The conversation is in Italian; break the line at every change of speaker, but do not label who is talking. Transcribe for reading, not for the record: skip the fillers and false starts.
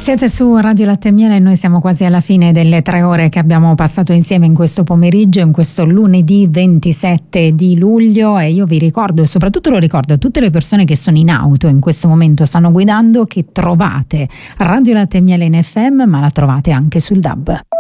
Siete su Radio Latte e Miele e noi siamo quasi alla fine delle 3 ore che abbiamo passato insieme in questo pomeriggio, in questo lunedì 27 di luglio, e io vi ricordo, e soprattutto lo ricordo a tutte le persone che sono in auto in questo momento, stanno guidando, che trovate Radio Latte e Miele in FM, ma la trovate anche sul DAB.